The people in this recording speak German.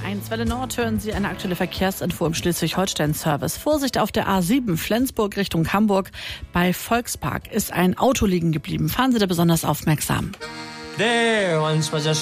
1 Welle Nord hören Sie eine aktuelle Verkehrsinfo im Schleswig-Holstein-Service. Vorsicht auf der A7 Flensburg Richtung Hamburg. Bei Volkspark ist ein Auto liegen geblieben. Fahren Sie da besonders aufmerksam. There once was a